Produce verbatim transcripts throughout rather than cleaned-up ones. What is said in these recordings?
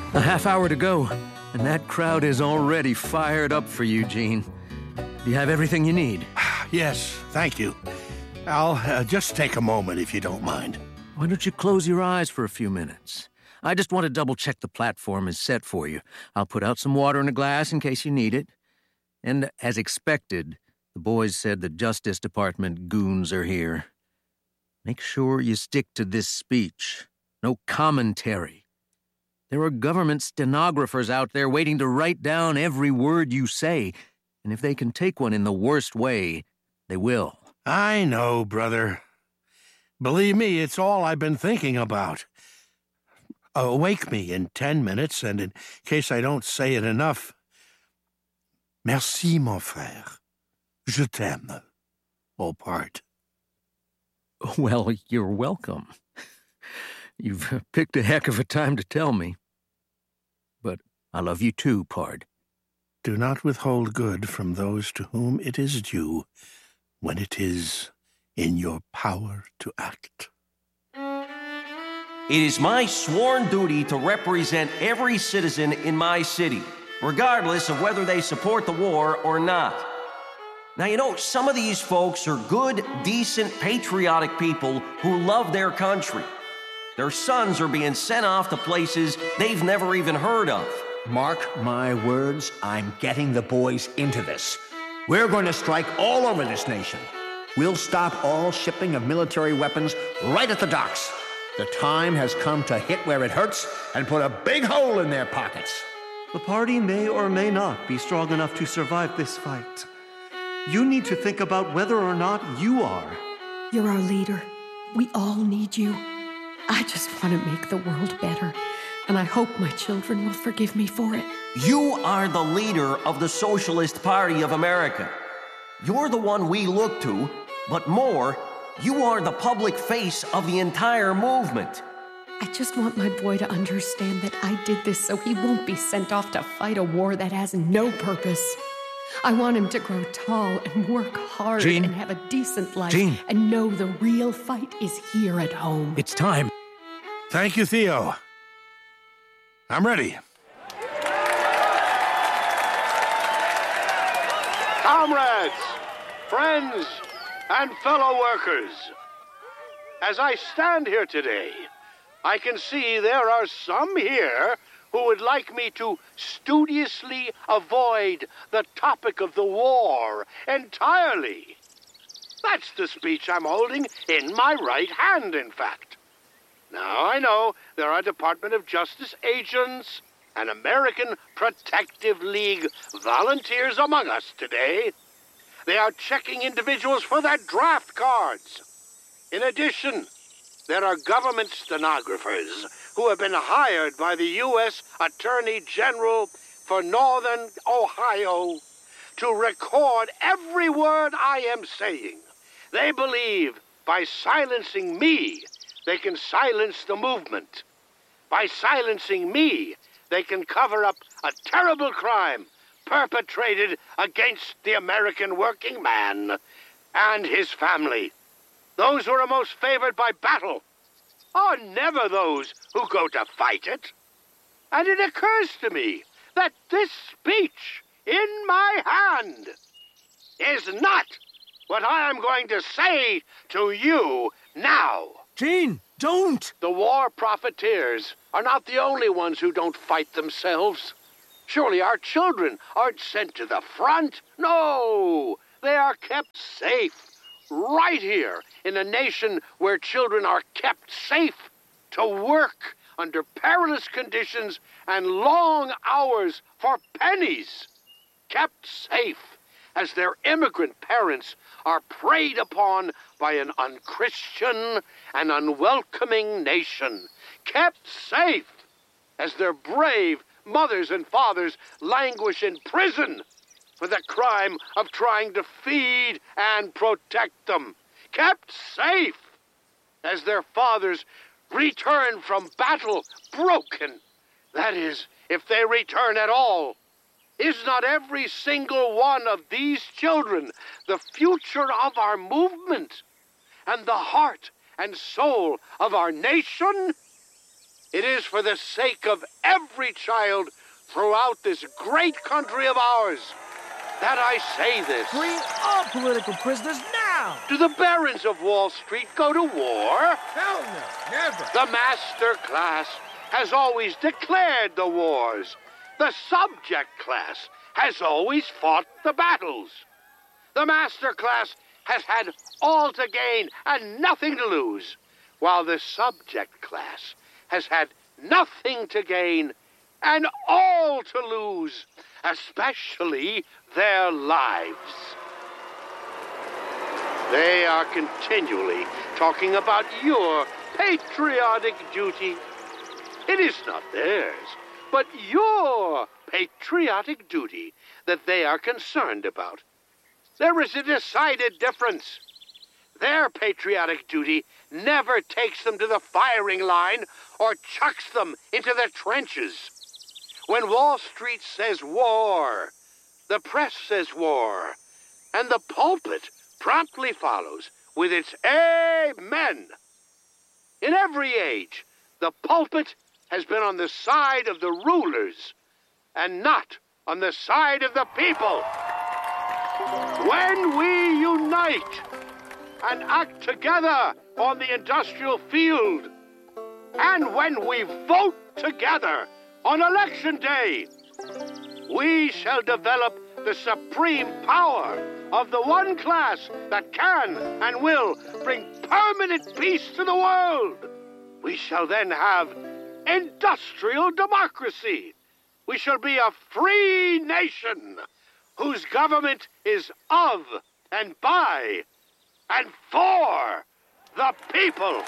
A half hour to go, and that crowd is already fired up for you, Gene. Do you have everything you need? Yes, thank you. I'll uh, just take a moment if you don't mind. Why don't you close your eyes for a few minutes? I just want to double-check the platform is set for you. I'll put out some water in a glass in case you need it. And as expected, the boys said the Justice Department goons are here. Make sure you stick to this speech. No commentary. There are government stenographers out there waiting to write down every word you say, and if they can take one in the worst way, they will. I know, brother. Believe me, it's all I've been thinking about. Uh, wake me in ten minutes, and in case I don't say it enough, merci, mon frère. Je t'aime. Au part. Well, you're welcome. You've picked a heck of a time to tell me. But I love you too, Pard. Do not withhold good from those to whom it is due when it is in your power to act. It is my sworn duty to represent every citizen in my city, regardless of whether they support the war or not. Now, you know, some of these folks are good, decent, patriotic people who love their country. Their sons are being sent off to places they've never even heard of. Mark my words, I'm getting the boys into this. We're going to strike all over this nation. We'll stop all shipping of military weapons right at the docks. The time has come to hit where it hurts and put a big hole in their pockets. The party may or may not be strong enough to survive this fight. You need to think about whether or not you are. You're our leader. We all need you. I just want to make the world better, and I hope my children will forgive me for it. You are the leader of the Socialist Party of America. You're the one we look to, but more, you are the public face of the entire movement. I just want my boy to understand that I did this so he won't be sent off to fight a war that has no purpose. I want him to grow tall and work hard Gene? and have a decent life Gene? and know the real fight is here at home. It's time. Thank you, Theo. I'm ready. Comrades, friends, and fellow workers, as I stand here today, I can see there are some here who would like me to studiously avoid the topic of the war entirely. That's the speech I'm holding in my right hand, in fact. Now, I know there are Department of Justice agents and American Protective League volunteers among us today. They are checking individuals for their draft cards. In addition, there are government stenographers who have been hired by the U S Attorney General for Northern Ohio to record every word I am saying. They believe by silencing me, they can silence the movement. By silencing me, they can cover up a terrible crime perpetrated against the American working man and his family. Those who are most favored by battle are never those who go to fight it. And it occurs to me that this speech in my hand is not what I am going to say to you now. Gene, don't! The war profiteers are not the only ones who don't fight themselves. Surely our children aren't sent to the front. No, they are kept safe right here in a nation where children are kept safe to work under perilous conditions and long hours for pennies. Kept safe as their immigrant parents are preyed upon by an unchristian and unwelcoming nation. Kept safe as their brave mothers and fathers languish in prison for the crime of trying to feed and protect them. Kept safe as their fathers return from battle broken. That is, if they return at all. Is not every single one of these children the future of our movement and the heart and soul of our nation? It is for the sake of every child throughout this great country of ours that I say this. Free all political prisoners now! Do the barons of Wall Street go to war? Hell no, never! The master class has always declared the wars. The subject class has always fought the battles. The master class has had all to gain and nothing to lose, while the subject class has had nothing to gain and all to lose, especially their lives. They are continually talking about your patriotic duty. It is not theirs, but your patriotic duty that they are concerned about. There is a decided difference. Their patriotic duty never takes them to the firing line or chucks them into the trenches. When Wall Street says war, the press says war, and the pulpit promptly follows with its amen. In every age, the pulpit has been on the side of the rulers and not on the side of the people. When we unite and act together on the industrial field, and when we vote together on election day, we shall develop the supreme power of the one class that can and will bring permanent peace to the world. We shall then have industrial democracy. We shall be a free nation whose government is of and by and for the people.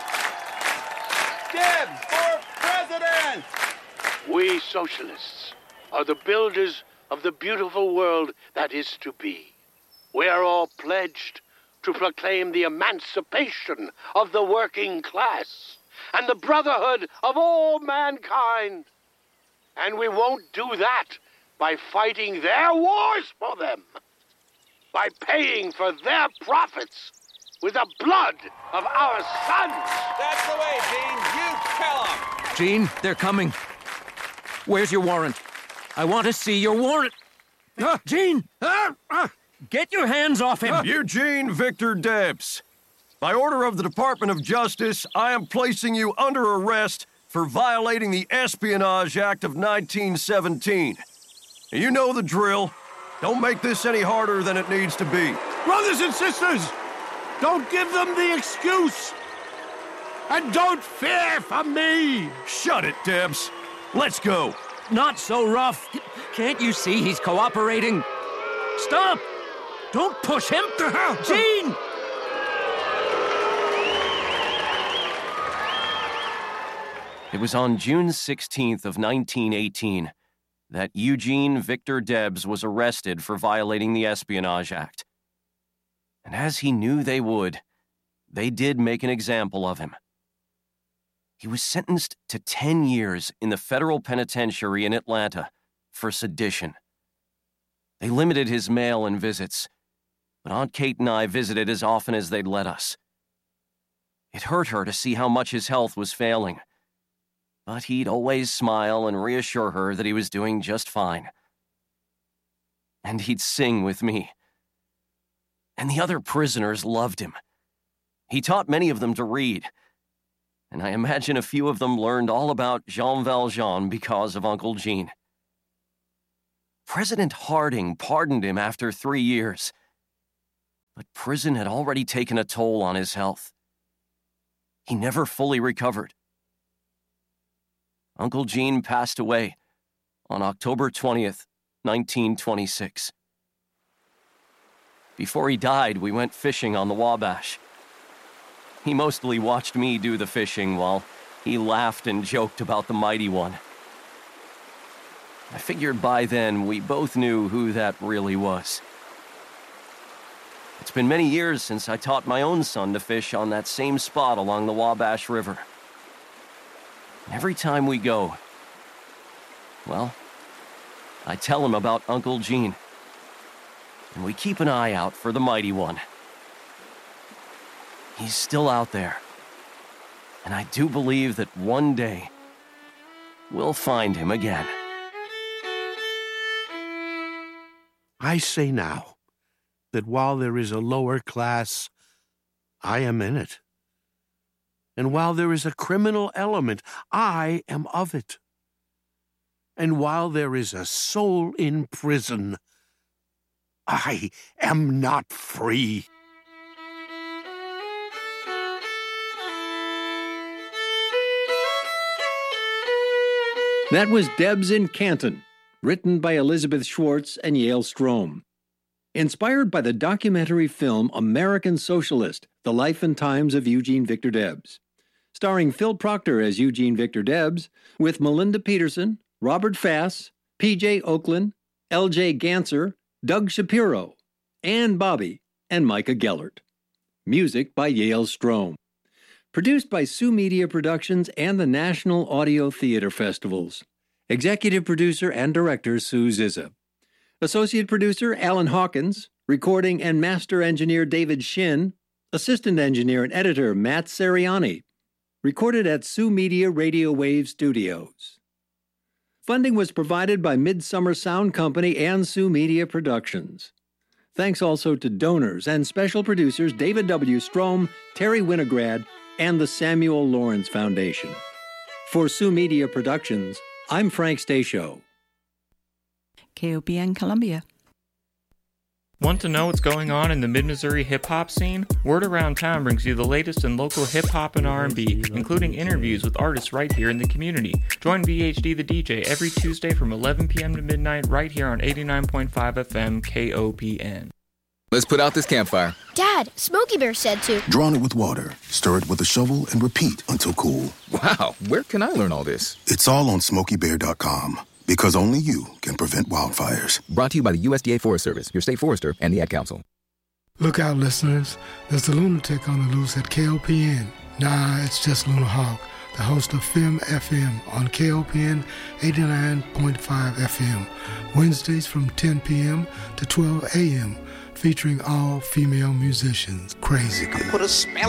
Debs for president! We socialists are the builders of the beautiful world that is to be. We are all pledged to proclaim the emancipation of the working class and the brotherhood of all mankind. And we won't do that by fighting their wars for them, by paying for their profits with the blood of our sons. That's the way, Gene. You tell them. Gene, they're coming. Where's your warrant? I want to see your warrant. Uh, Gene! Uh, uh, get your hands off him! Eugene Victor Debs. By order of the Department of Justice, I am placing you under arrest for violating the Espionage Act of nineteen seventeen. You know the drill. Don't make this any harder than it needs to be. Brothers and sisters, don't give them the excuse. And don't fear for me. Shut it, Debs. Let's go. Not so rough. Can't you see he's cooperating? Stop! Don't push him! Gene! It was on June sixteenth of nineteen eighteen that Eugene Victor Debs was arrested for violating the Espionage Act. And as he knew they would, they did make an example of him. He was sentenced to ten years in the federal penitentiary in Atlanta for sedition. They limited his mail and visits, but Aunt Kate and I visited as often as they'd let us. It hurt her to see how much his health was failing, but he'd always smile and reassure her that he was doing just fine. And he'd sing with me. And the other prisoners loved him. He taught many of them to read, and I imagine a few of them learned all about Jean Valjean because of Uncle Gene. President Harding pardoned him after three years, but prison had already taken a toll on his health. He never fully recovered. Uncle Gene passed away on October twentieth, nineteen twenty-six. Before he died, we went fishing on the Wabash. He mostly watched me do the fishing while he laughed and joked about the Mighty One. I figured by then we both knew who that really was. It's been many years since I taught my own son to fish on that same spot along the Wabash River. Every time we go, well, I tell him about Uncle Gene, and we keep an eye out for the Mighty One. He's still out there, and I do believe that one day we'll find him again. I say now that while there is a lower class, I am in it. And while there is a criminal element, I am of it. And while there is a soul in prison, I am not free. That was Debs in Canton, written by Elizabeth Schwartz and Yale Strom. Inspired by the documentary film American Socialist, The Life and Times of Eugene Victor Debs. Starring Phil Proctor as Eugene Victor Debs, with Melinda Peterson, Robert Fass, P J Oakland, L J Ganser, Doug Shapiro, Ann Bobby, and Micah Gellert. Music by Yale Strom. Produced by Sue Media Productions and the National Audio Theater Festivals. Executive producer and director Sue Zizza. Associate producer Alan Hawkins. Recording and master engineer David Shin. Assistant engineer and editor Matt Seriani. Recorded at Sue Media Radio Wave Studios. Funding was provided by Midsummer Sound Company and Sue Media Productions. Thanks also to donors and special producers David W. Strom, Terry Winograd, and the Samuel Lawrence Foundation. For Sue Media Productions, I'm Frank Stasio. K O P N Columbia. Want to know what's going on in the mid-Missouri hip-hop scene? Word Around Town brings you the latest in local hip-hop and R and B, including interviews with artists right here in the community. Join V H D the D J every Tuesday from eleven p.m. to midnight right here on eighty-nine point five F M K O P N. Let's put out this campfire. Dad, Smokey Bear said to. Drawn it with water, stir it with a shovel, and repeat until cool. Wow, where can I learn all this? It's all on Smokey Bear dot com. Because only you can prevent wildfires. Brought to you by the U S D A Forest Service, your state forester, and the Ad Council. Look out, listeners. There's a lunatic on the loose at K O P N. Nah, it's just Luna Hawk, the host of Film F M on K O P N eighty-nine point five F M. Wednesdays from ten p.m. to twelve a.m., featuring all female musicians. Crazy good. Put a spell